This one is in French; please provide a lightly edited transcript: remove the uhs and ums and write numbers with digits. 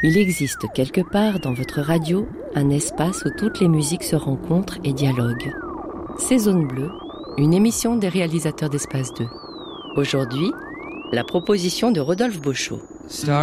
Il existe quelque part dans votre radio un espace où toutes les musiques se rencontrent et dialoguent. C'est Zone Bleue, une émission des réalisateurs d'Espace 2. Aujourd'hui, la proposition de Rodolphe Beauchot.